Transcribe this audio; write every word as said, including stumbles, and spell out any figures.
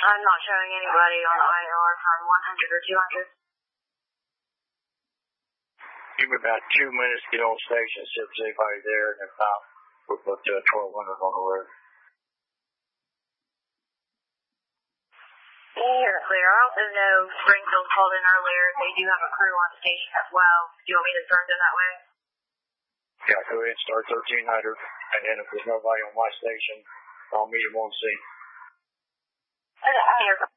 I'm not showing anybody on the I R from one hundred or two hundred. Give me about two minutes to get on station, see if there's anybody there, and if not, we'll put uh, twelve hundred on the road. You're clear. I also know Springfield called in earlier. They do have a crew on station as well. Do you want me to turn them that way? Yeah, go ahead and start thirteen hundred, and then if there's nobody on my station, I'll meet them on scene. Uh,